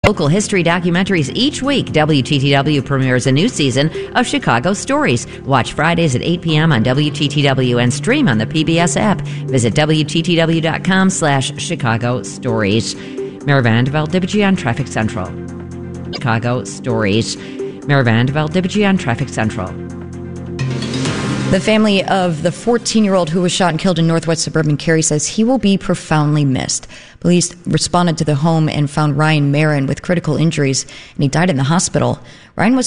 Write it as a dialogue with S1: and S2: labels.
S1: local history documentaries each week, WTTW premieres a new season of Chicago Stories. Watch Fridays at 8 p.m. on WTTW and stream on the PBS app. Visit WTTW.com/Chicago Stories. Mary Vandeveld, WGN Traffic Central. Chicago Stories. Mary Vandeveld, WGN Traffic Central.
S2: The family of the 14-year-old who was shot and killed in northwest suburban Cary says he will be profoundly missed. Police responded to the home and found Ryan Marin with critical injuries, and he died in the hospital. Ryan was